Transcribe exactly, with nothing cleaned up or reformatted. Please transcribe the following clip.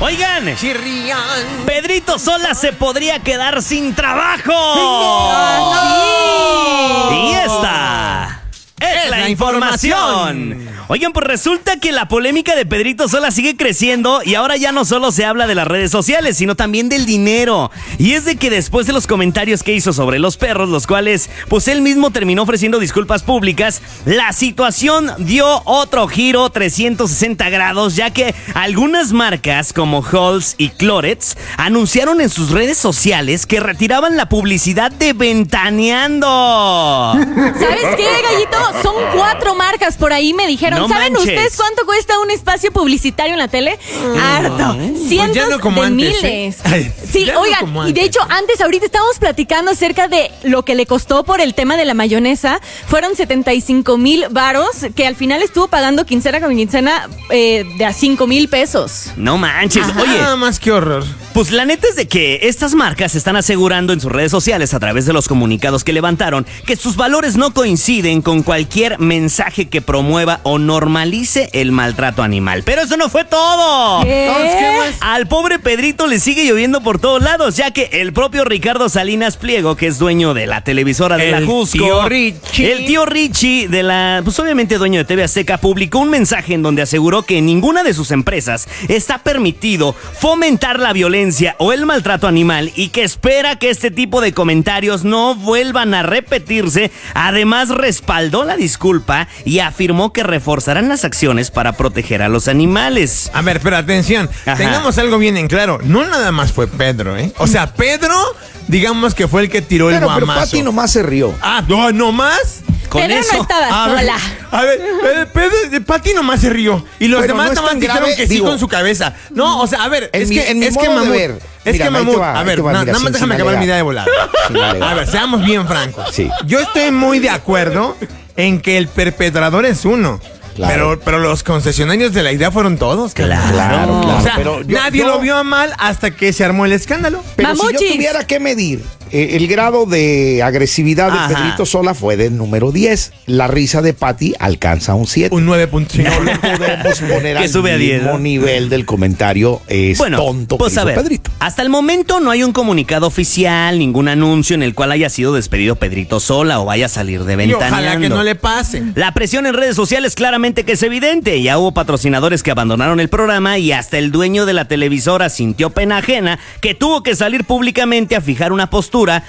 Oigan, Chirrián. Pedrito Sola se podría quedar sin trabajo. ¡Ah, sí! Y esta es, Es la la información. información. Oigan, pues resulta que la polémica de Pedrito Sola sigue creciendo y ahora ya no solo se habla de las redes sociales, sino también del dinero. Y es de que después de los comentarios que hizo sobre los perros, los cuales pues él mismo terminó ofreciendo disculpas públicas, la situación dio otro giro trescientos sesenta grados, ya que algunas marcas como Halls y Clorets anunciaron en sus redes sociales que retiraban la publicidad de Ventaneando. ¿Sabes qué, Gallito? Son cuatro marcas por ahí, me dijeron. No ¿Saben manches. ustedes cuánto cuesta un espacio publicitario en la tele? Harto. Cientos Pues ya no como de antes, miles. ¿eh? Ay, Sí, ya no oigan, como y de antes. hecho, antes, ahorita estábamos platicando acerca de lo que le costó por el tema de la mayonesa. Fueron setenta y cinco mil varos, que al final estuvo pagando quincena con quincena eh, de a cinco mil pesos. No manches. Ajá. Oye, Nada más que horror. pues la neta es de que estas marcas están asegurando en sus redes sociales a través de los comunicados que levantaron que sus valores no coinciden con cualquier mensaje que promueva o normalice el maltrato animal. Pero eso no fue todo. ¿Qué? Entonces, ¿qué más? Al pobre Pedrito le sigue lloviendo por todos lados, ya que el propio Ricardo Salinas Pliego, que es dueño de la televisora de El la Jusco, tío Richie. el tío Richie de la, pues obviamente dueño de T V Azteca, publicó un mensaje en donde aseguró que en ninguna de sus empresas está permitido fomentar la violencia o el maltrato animal y que espera que este tipo de comentarios no vuelvan a repetirse. Además, respaldó la disculpa y afirmó que reforzarán las acciones para proteger a los animales. A ver, pero atención, Ajá. tengamos algo bien en claro. No nada más fue Pedro, ¿eh? O sea, Pedro, digamos que fue el que tiró el Pero, pero guamazo. Pati nomás se rió. Ah, no, no más. Con Pedro eso, no estaba A ver, sola. a ver, eh, Pedro, Pati nomás se rió. Y los Bueno, demás no es nomás tan dijeron grave, que sí digo. con su cabeza. No, o sea, a ver, En es mi- que, en mi es que modo de Mamut, ver. es Mira, que ahí te Mamut, va, a ahí ver, te va, na- mira, nada más sin- déjame sin acabar mi alegar. idea de volar. Sin alegar. A ver, seamos bien francos. Sí. Yo estoy muy de acuerdo en que el perpetrador es uno. Claro. Pero, pero los concesionarios de la idea fueron todos. cabrón. Claro. Claro, O sea, pero yo- nadie yo- lo vio a mal hasta que se armó el escándalo. Pero si Mamuchis. yo tuviera que medir eh, el grado de agresividad de Ajá. Pedrito Sola fue del número diez. La risa de Pati alcanza un siete. Un nueve punto cinco. No lo podemos poner Que al sube a diez, mismo ¿no? nivel del comentario es Bueno, tonto pues que a hizo ver, Pedrito. hasta el momento no hay un comunicado oficial, ningún anuncio en el cual haya sido despedido Pedrito Sola o vaya a salir de Y Ventaneando. ojalá que no le pase. La presión en redes sociales claramente que es evidente. Ya hubo patrocinadores que abandonaron el programa y hasta el dueño de la televisora sintió pena ajena que tuvo que salir públicamente a fijar una postura